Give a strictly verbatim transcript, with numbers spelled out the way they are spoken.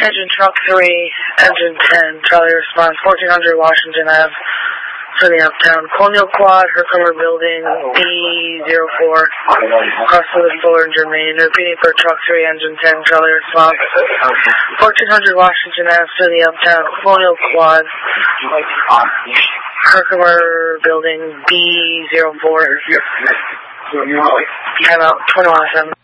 Engine Truck three, Engine ten, Charlie response, fourteen hundred Washington Avenue, City Uptown. Colonial Quad, Herkimer Building, B zero four, across the Fuller and Germain. Repeating for Truck three, Engine ten, Charlie response, fourteen hundred Washington Avenue, City Uptown. Colonial Quad, Herkimer Building, B zero four. Time out, twenty-one oh seven.